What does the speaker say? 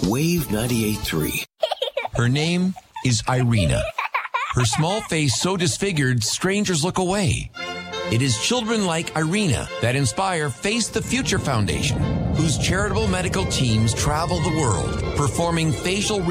Wave 98.3. Her name is Irina. Her small face so disfigured, strangers look away. It is children like Irina that inspire Face the Future Foundation, whose charitable medical teams travel the world, performing facial